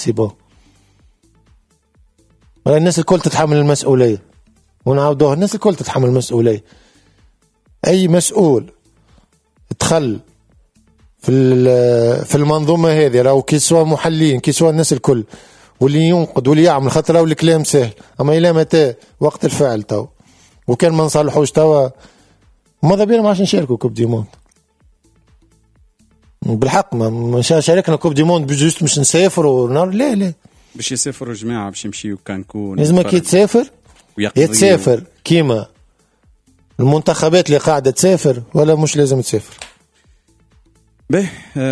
سي بون. الناس الكل تتحمل المسؤولية، ونعاودوها الناس الكل تتحمل المسؤولية. أي مسؤول دخل في المنظومة هذه، راهو كي سوا محلين كي سوا الناس الكل، واللي ينقد واللي يعمل، خاطر راهو الكلام سهل، أما إلى متى وقت الفعل تو، وكان ما نصلحوش توا ماذا بينا ما عادش نشاركوا كوب دي موند. بالحق ما شاركنا كوب دي موند بجوست مش نسافر لا باش يسافروا جماعة باش يمشيوا كانكون. لازمك يتسافر كيما المنتخبات اللي قاعدة تسافر، ولا مش لازم تسافر. به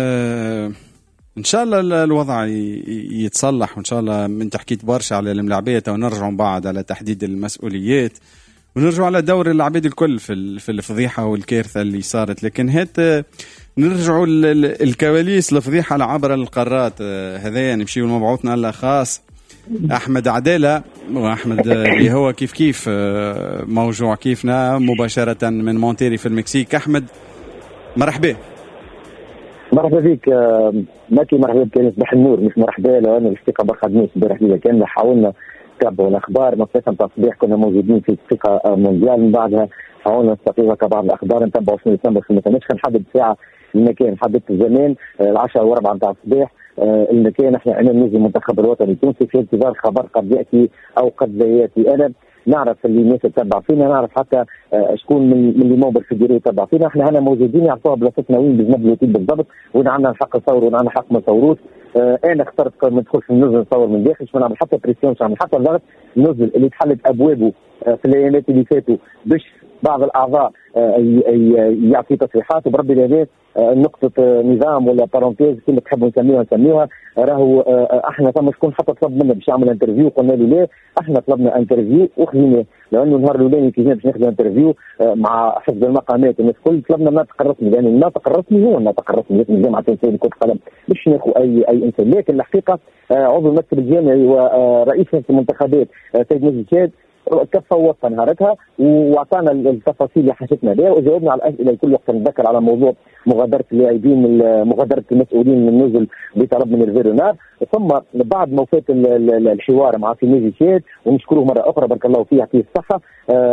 ان شاء الله الوضع يتصلح، وان شاء الله من حكيت برشا على الملاعبية ونرجعوا بعد على تحديد المسؤوليات، ونرجعوا على دور العبيد الكل في الفضيحة والكارثة اللي صارت. لكن هات نرجعوا الكواليس الفضيحة على عبر القارات. هذايا نمشيوا لمبعوثنا الخاص أحمد عدالة، وأحمد اللي هو كيف موجوع كيفنا مباشرة من مونتيري في المكسيك. أحمد مرحبا. مرحبا فيك ماكي، مرحبا بك يصبح النور، مش مرحبا لو أنا الثقة برخدنيش امبارح ليلة كاملة. حاولنا نتابعوا الأخبار، مساء تصبيح كنا موجودين في الثقة مونديال، من بعدها حاولنا نستطيع بعض الأخبار، نتابعوا شنو يتم شنو ما كانش. نحدد الساعة المكان، حددت الزمان 10:04 نتاع الصباح. المكان احنا امام نادي المنتخب الوطني التونسي في انتظار خبر قد ياتي او قد لا ياتي. انا نعرف اللي الناس تتبع فينا، نعرف حتى شكون من اللي موبر في الديري يتبع فينا. احنا هنا موجودين يعرفوها بلاصتنا وين بجنب الوتيل بالضبط، وين عندنا الحق نصور وين عندنا حق ما نصوروش. انا اخترت ما ندخلش ننزل نصور من داخل، مش نعمل حتى بريسيون، مش نعمل حتى ضغط. ننزل اللي تحلت ابوابه في الايامات اللي فاتوا باش بعض الاعضاء يعطي تصريحات، وبربي الهداف نقطة نظام ولا بارونتيز كما تحبوا نسميوها. راهو احنا ثم شكون حتى طلب منا باش يعمل انترفيو، قلنا له لا، احنا طلبنا انترفيو وخذيناه، لانه النهار الاولاني كي جينا باش ناخذ انترفيو مع حفظ المقامات والناس الكل طلبنا الناطق الرسمي، لان الناطق الرسمي هو الناطق الرسمي لازم جامعة تونسية كرة قدم باش ناخذ اي انسان. لكن الحقيقة عضو المكتب الجامعي ورئيس المنتخبات سيد مجد شاد كفى ووفى نهارتها واعطانا التفاصيل اللي حاجتنا بها، وجاوبنا على الاسئله الكل. وقت نتذكر على موضوع مغادره اللاعبين، مغادره المسؤولين من النزول بطلب من الفيرونار. ثم بعد ما فات الحوار مع سيدي شاد، ونشكره مره اخرى بارك الله فيه يعطيه الصحه،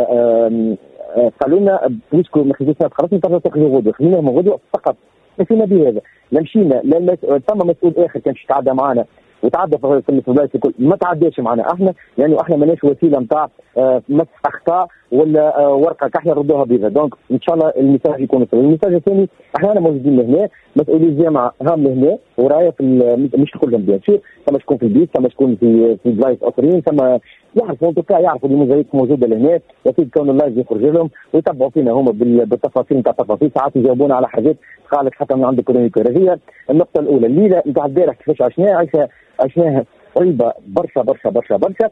قالوا لنا بويسكو ما خديتش خلاص نقدروا تاخذوا غدوه، خلينا غدوه فقط. مشينا بهذا، لا مشينا ثم مسؤول اخر كان يتعدى معنا وتعدى في المسؤوليات الكل، ما تعداش معنا احنا، لانه يعني احنا ماناش وسيله نتاع مسح اخطاء ولا ورقه كحله نردوها بيضاء. دونك ان شاء الله الميساج يكون صحيح. الميساج الثاني احنا موجودين لهنا، مسؤولي الجامعه هم لهنا ورايا في مش كلهم بيان سور، ثم شكون في البيت، ثم شكون في بلايص اخرين، ثم يعرفوا انتوكا يعرفوا الموزايك موجوده لهنا، اكيد كون اللايف يخرج لهم ويتبعوا فينا هما بالتفاصيل نتاع التفاصيل، ساعات يجاوبونا على حاجات خالص حتى من عند الكرونيكيه. النقطه الاولى الليله نتاع البارح كيفاش عشناها قريبه برشا برشا برشا برشا.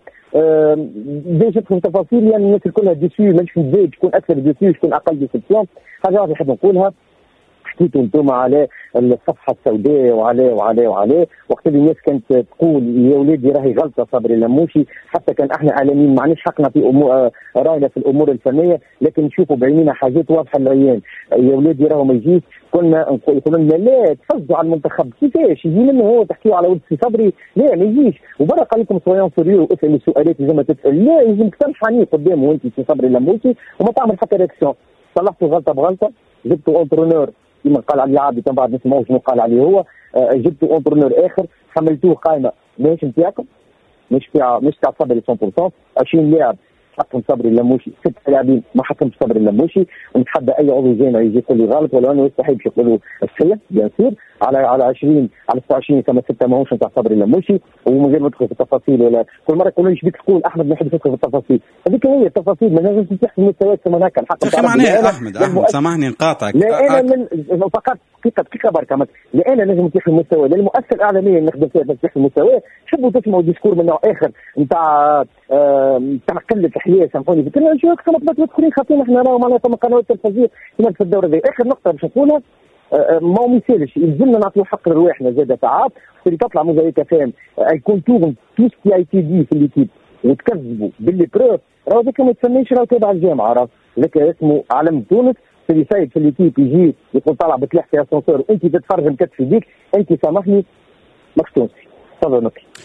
باش ندخل في تفاصيل يعني الناس كلها ديسيو، مانيش نزيد شكون اكثر ديسيو شكون اقل ديسيبسيون. حاجه واحده نحب نقولها، حكيتوا انتم على الصفحه السوداء وعليه وقت اللي الناس كانت تقول يا ولادي راهي غلطه صبري اللموشي، حتى كان احنا اعلاميين ما عندناش حقنا في امور راينا في الامور الفنيه، لكن نشوفوا بعينينا حاجات واضحه للعيان. يا ولادي راهو ما يجيش، كنا يقولوا لنا لا تفزوا على المنتخب، كيفاش يجي منه هو تحكيوا على ولد سي صبري؟ لا ما يجيش. وبرا قال لكم سويون سوريو اسال السؤالات زي ما تسال، لا يلزمك تنحني قدامه وانت سي صبري اللموشي وما تعمل حتى رياكسيون. صلحتوا غلطه بغلطه، جبتوا اونترونور كما قال عليه عابد، من بعد نسمعوا شنو قال عليه هو، جبتوا اونترونور اخر، حملتوه قائمه ماهيش نتاعكم، مش تاع صبري 100%، 20 لاعب حكم صبري اللموشي، 6 لاعبين ما حكمش صبري اللموشي، ونتحدى اي عضو جامعي يجي يقول لي غلط، ولو انه يستحيل باش يقولوا الصحيح بيان سور على 20 على 26 كما 6 ماهوش نتاع صبري اللموشي. ومن غير ما ندخل في التفاصيل، ولا كل مره يقولوا لي ايش بيك تقول احمد ما يحب يدخل في التفاصيل، هذيك هي التفاصيل، ما نجمش نتيح في المستويات كما هكا الحق. يا اخي معناها احمد سامحني نقاطعك، لا انا فقط دقيقه بركه، لا انا نجم نتيح المستوى، لا المؤسسه الاعلاميه نخدم فيها نتيح المستوى. تحبوا تسمعوا ديسكور من نوع اخر نتاع قله الحياه، سامحوني فكرة نجيو اكثر ما تدخلين خاطرين احنا راهو معناتها ثم قنوات تلفزيونيه في الدوره ذي. اخر نقطه باش نقولها، ما مثالش يلزمنا نعطيو حق لرواحنا زاد ساعات، اللي تطلع موزايكا فام يكون تورن توس كي اي تي دي في الليكيب وتكذبوا باللي بروف، راهو ذاك ما تسميش راهو تابع الجامعه، راه ذاك اسمه علم تونس. سيدي سيد في الليكيب يجي يقول طالع بتلح في اسانسور وانت تتفرج مكتف في يديك، انت سامحني ماكش تونسي، تفضل.